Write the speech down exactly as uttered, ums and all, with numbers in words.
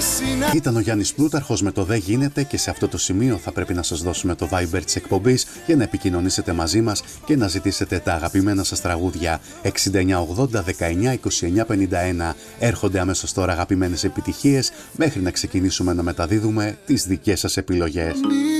Ήταν ο Γιάννης Πλούταρχος με το «Δεν γίνεται» και σε αυτό το σημείο θα πρέπει να σας δώσουμε το Viber της εκπομπής για να επικοινωνήσετε μαζί μας και να ζητήσετε τα αγαπημένα σας τραγούδια. εξήντα εννιά ογδόντα δεκαεννιά είκοσι εννιά πενήντα ένα. Έρχονται αμέσως τώρα αγαπημένες επιτυχίες μέχρι να ξεκινήσουμε να μεταδίδουμε τις δικές σας επιλογές.